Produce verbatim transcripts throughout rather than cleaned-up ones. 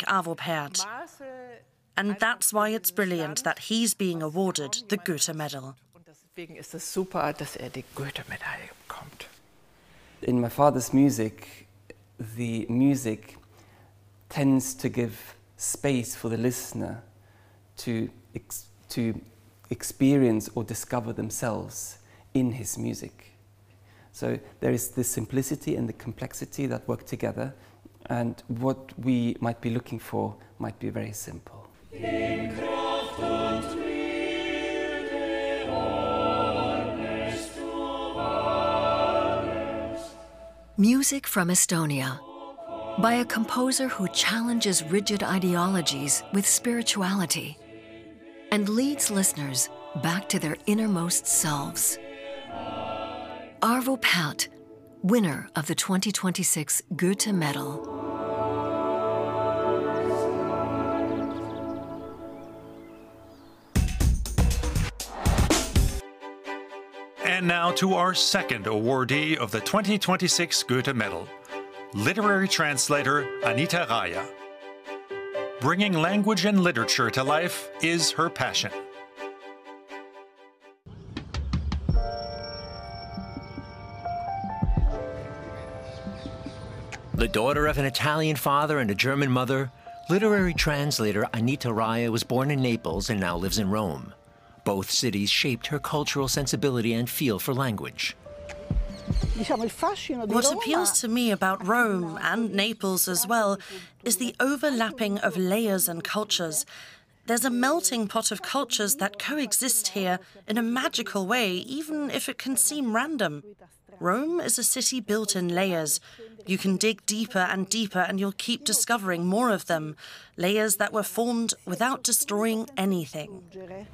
like Arvo Pärt. And that's why it's brilliant that he's being awarded the Goethe Medal. In my father's music, the music tends to give space for the listener to, ex to experience or discover themselves in his music. So there is the simplicity and the complexity that work together, and what we might be looking for might be very simple. Music from Estonia, by a composer who challenges rigid ideologies with spirituality and leads listeners back to their innermost selves. Arvo Pärt, winner of the twenty twenty-six Goethe Medal. And now to our second awardee of the twenty twenty-six Goethe Medal, literary translator Anita Raya. Bringing language and literature to life is her passion. The daughter of an Italian father and a German mother, literary translator Anita Raya was born in Naples and now lives in Rome. Both cities shaped her cultural sensibility and feel for language. What appeals to me about Rome, and Naples as well, is the overlapping of layers and cultures. There's a melting pot of cultures that coexist here in a magical way, even if it can seem random. Rome is a city built in layers. You can dig deeper and deeper and you'll keep discovering more of them, layers that were formed without destroying anything.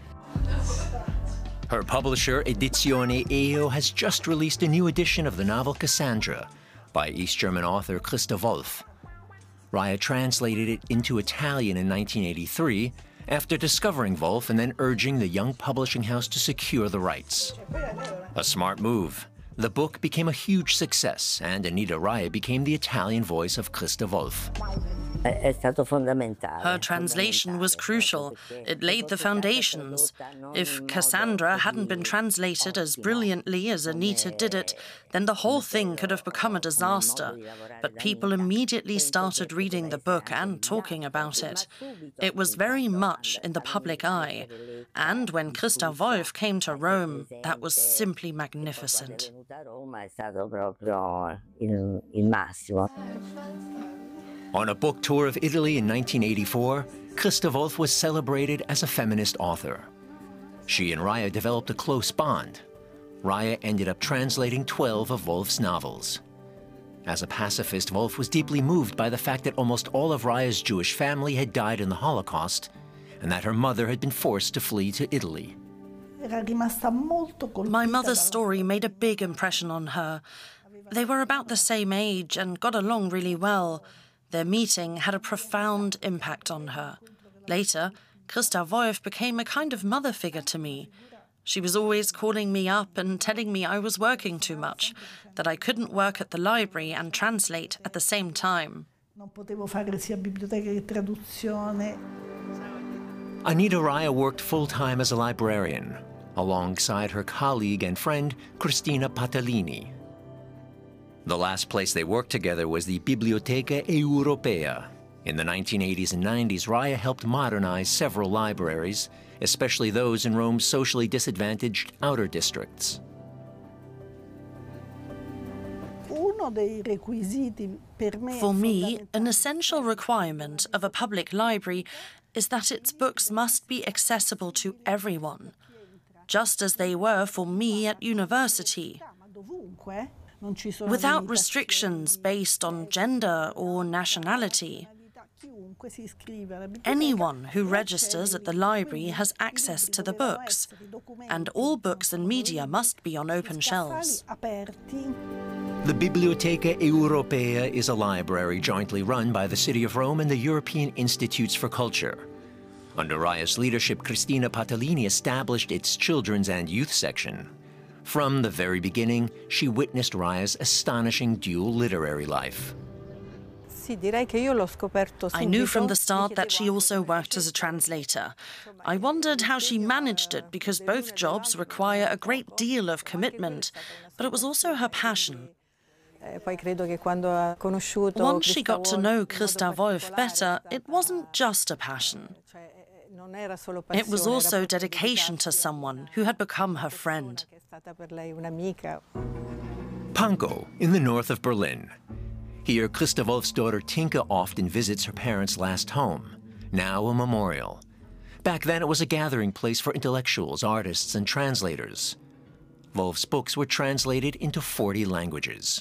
Her publisher, Edizione Eo, has just released a new edition of the novel Cassandra by East German author Christa Wolf. Raya translated it into Italian in nineteen eighty-three after discovering Wolf and then urging the young publishing house to secure the rights. A smart move. The book became a huge success, and Anita Raya became the Italian voice of Christa Wolf. Her translation was crucial. It laid the foundations. If Cassandra hadn't been translated as brilliantly as Anita did it, then the whole thing could have become a disaster. But people immediately started reading the book and talking about it. It was very much in the public eye. And when Christa Wolf came to Rome, that was simply magnificent. On a book tour of Italy in nineteen eighty-four, Christa Wolf was celebrated as a feminist author. She and Raya developed a close bond. Raya ended up translating twelve of Wolf's novels. As a pacifist, Wolf was deeply moved by the fact that almost all of Raya's Jewish family had died in the Holocaust, and that her mother had been forced to flee to Italy. My mother's story made a big impression on her. They were about the same age and got along really well. Their meeting had a profound impact on her. Later, Christa Wolf became a kind of mother figure to me. She was always calling me up and telling me I was working too much, that I couldn't work at the library and translate at the same time. Anita Raya worked full-time as a librarian, alongside her colleague and friend, Cristina Patalini. The last place they worked together was the Biblioteca Europea. In the nineteen eighties and nineties, Raya helped modernize several libraries, especially those in Rome's socially disadvantaged outer districts. For me, an essential requirement of a public library is that its books must be accessible to everyone, just as they were for me at university, without restrictions based on gender or nationality. Anyone who registers at the library has access to the books, and all books and media must be on open shelves. The Biblioteca Europea is a library jointly run by the City of Rome and the European Institutes for Culture. Under Raya's leadership, Cristina Patalini established its children's and youth section. From the very beginning, she witnessed Raya's astonishing dual literary life. I knew from the start that she also worked as a translator. I wondered how she managed it because both jobs require a great deal of commitment, but it was also her passion. Once she got to know Christa Wolf better, it wasn't just a passion. It was also dedication to someone who had become her friend. Pankow, in the north of Berlin. Here, Christa Wolf's daughter Tinka often visits her parents' last home, now a memorial. Back then, it was a gathering place for intellectuals, artists, and translators. Wolf's books were translated into forty languages.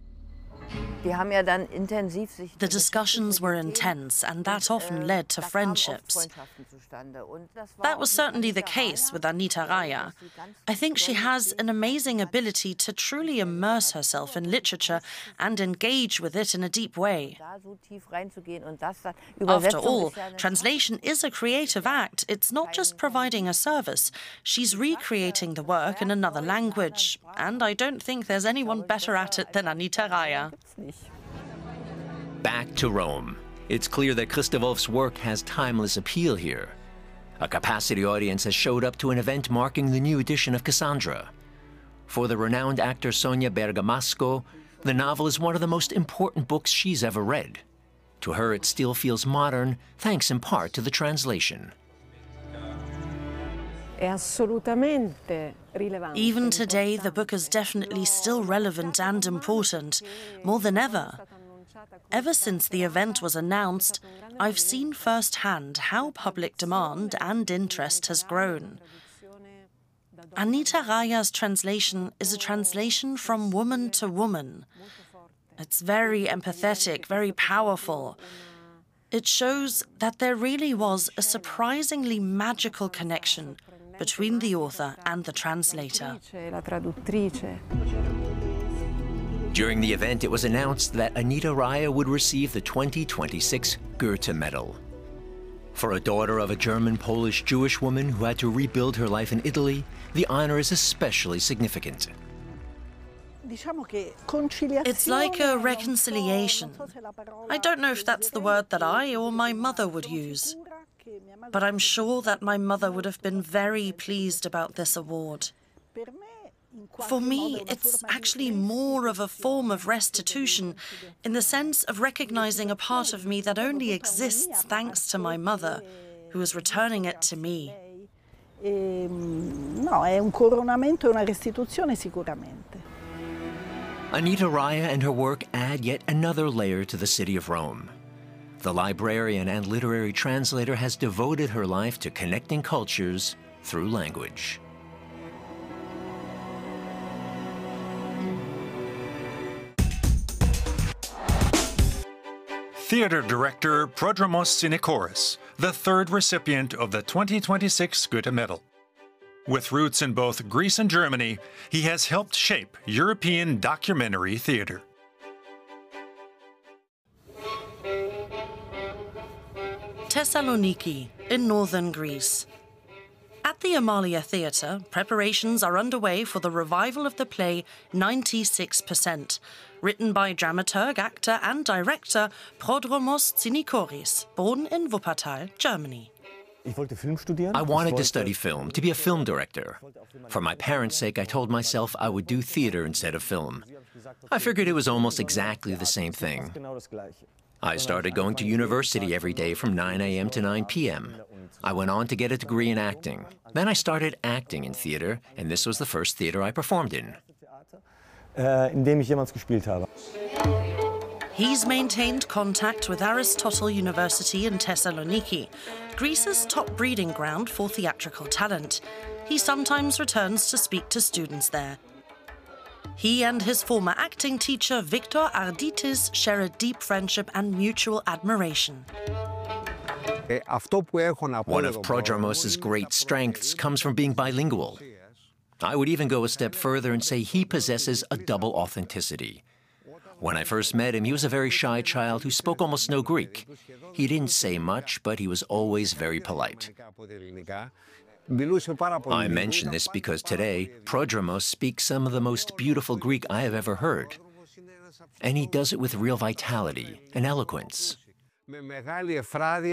The discussions were intense, and that often led to friendships. That was certainly the case with Anita Raya. I think she has an amazing ability to truly immerse herself in literature and engage with it in a deep way. After all, translation is a creative act. It's not just providing a service. She's recreating the work in another language, and I don't think there's anyone better at it than Anita Raya. Back to Rome. It's clear that Christa Wolf's work has timeless appeal here. A capacity audience has showed up to an event marking the new edition of Cassandra. For the renowned actor Sonia Bergamasco, the novel is one of the most important books she's ever read. To her, it still feels modern, thanks in part to the translation. Even today, the book is definitely still relevant and important, more than ever. Ever since the event was announced, I've seen firsthand how public demand and interest has grown. Anita Raya's translation is a translation from woman to woman. It's very empathetic, very powerful. It shows that there really was a surprisingly magical connection between the author and the translator. During the event, it was announced that Anita Raya would receive the twenty twenty-six Goethe Medal. For a daughter of a German-Polish-Jewish woman who had to rebuild her life in Italy, the honor is especially significant. It's like a reconciliation. I don't know if that's the word that I or my mother would use, but I'm sure that my mother would have been very pleased about this award. For me, it's actually more of a form of restitution in the sense of recognizing a part of me that only exists thanks to my mother, who is returning it to me. No, è un coronamento e una restituzione sicuramente. Anita Raya and her work add yet another layer to the city of Rome. The librarian and literary translator has devoted her life to connecting cultures through language. Theater director Prodromos Sinikoris, the third recipient of the twenty twenty-six Goethe Medal. With roots in both Greece and Germany, he has helped shape European documentary theater. Thessaloniki, in northern Greece. At the Amalia Theatre, preparations are underway for the revival of the play ninety-six percent, written by dramaturg, actor and director Prodromos Sinikoris, born in Wuppertal, Germany. I wanted to study film, to be a film director. For my parents' sake, I told myself I would do theater instead of film. I figured it was almost exactly the same thing. I started going to university every day from nine A M to nine P M I went on to get a degree in acting. Then I started acting in theater, and this was the first theater I performed in. He's maintained contact with Aristotle University in Thessaloniki, Greece's top breeding ground for theatrical talent. He sometimes returns to speak to students there. He and his former acting teacher, Victor Arditis, share a deep friendship and mutual admiration. One of Prodromos' great strengths comes from being bilingual. I would even go a step further and say he possesses a double authenticity. When I first met him, he was a very shy child who spoke almost no Greek. He didn't say much, but he was always very polite. I mention this because today, Prodromos speaks some of the most beautiful Greek I have ever heard. And he does it with real vitality and eloquence.